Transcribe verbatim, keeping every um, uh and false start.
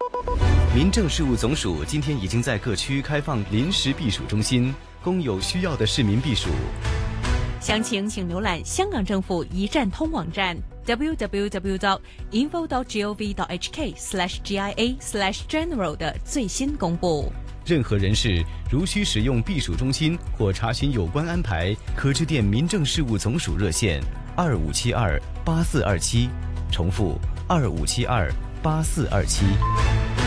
民政事务总署今天已经在各区开放临时避暑中心，供有需要的市民避暑。 详情请浏览香港政府一站通网站 double-u double-u double-u dot info dot gov dot h k slash g i a slash general 的最新公布。 任何人士如需使用避暑中心或查询有关安排，可致电民政事务总署热线二五七二八四二七，重复二五七二八四二七。